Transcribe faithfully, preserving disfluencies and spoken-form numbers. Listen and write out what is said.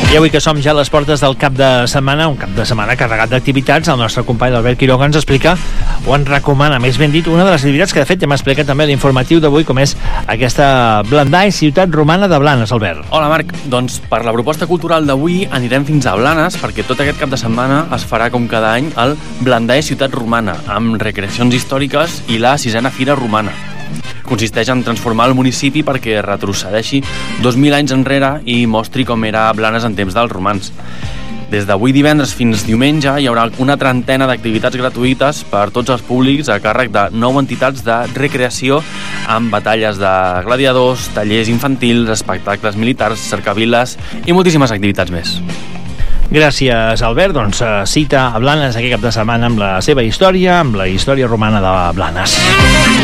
I avui que som ja a les portes del cap de setmana, un cap de setmana carregat d'activitats, el nostre company Albert Quiroga ens explica, o ens recomana, més ben dit, una de les activitats que de fet ja m'ha explicat també l'informatiu d'avui, com és aquesta Blandall, ciutat romana de Blanes, Albert. Hola Marc, doncs per la proposta cultural d'avui anirem fins a Blanes, perquè tot aquest cap de setmana es farà com cada any el Blandall, ciutat romana, amb recreacions històriques i la sisena fira romana. Consisteix en transformar el municipi perquè retrocedeixi dos mil anys enrere i mostri com era Blanes en temps dels romans. Des d'avui divendres fins diumenge hi haurà una trentena d'activitats gratuïtes per tots els públics a càrrec de nou entitats de recreació amb batalles de gladiadors, tallers infantils, espectacles militars, cercaviles i moltíssimes activitats més. Gràcies, Albert. Doncs cita a Blanes aquest cap de setmana amb la seva història, amb la història romana de Blanes.